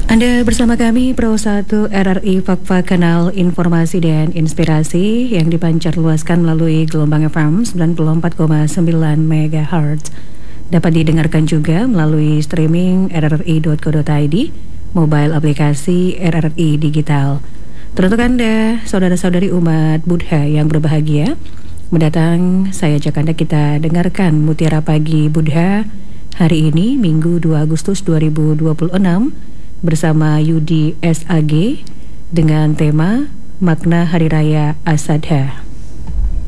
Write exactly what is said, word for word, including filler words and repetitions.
Anda bersama kami Pro satu R R I Fakfa, kanal informasi dan inspirasi yang dipancar luaskan melalui gelombang F M sembilan puluh empat koma sembilan megahertz. Dapat didengarkan juga melalui streaming r r i dot co dot i d, mobile aplikasi R R I Digital. Teruntuk Anda, saudara-saudari umat Buddha yang berbahagia, mendatang saya ajak Anda kita dengarkan Mutiara Pagi Buddha hari ini Minggu dua Agustus dua ribu dua puluh enam bersama Yudi S A G dengan tema Makna Hari Raya Asadha.